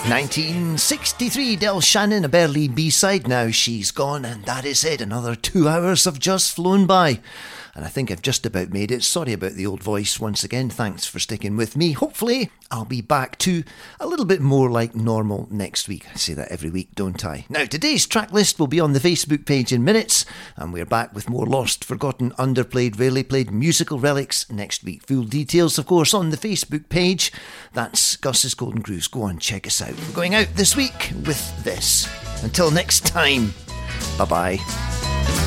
1963, Del Shannon, a Berlin B-side. Now she's gone, and that is it. Another 2 hours have just flown by. And I think I've just about made it. Sorry about the old voice once again. Thanks for sticking with me. Hopefully, I'll be back to a little bit more like normal next week. I say that every week, don't I? Now, today's track list will be on the Facebook page in minutes, and we're back with more lost, forgotten, underplayed, rarely played musical relics next week. Full details, of course, on the Facebook page. That's Gus's Golden Grooves. Go on, check us out. We're going out this week with this. Until next time, bye-bye.